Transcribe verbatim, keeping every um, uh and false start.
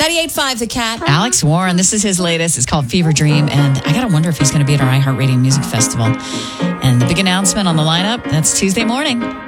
ninety-eight point five The Cat. Alex Warren, this is his latest. It's called Fever Dream, and I got to wonder if he's going to be at our iHeartRadio Music Festival. And the big announcement on the lineup, that's Tuesday morning.